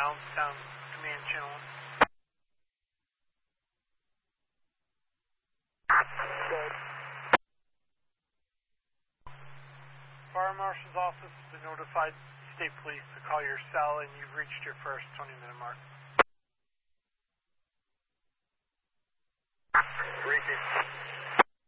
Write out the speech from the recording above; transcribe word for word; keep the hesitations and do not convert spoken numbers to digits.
Mounds down command channel. Fire Marshal's office has been notified State Police to call your cell, and you've reached your first twenty minute mark. Repeat.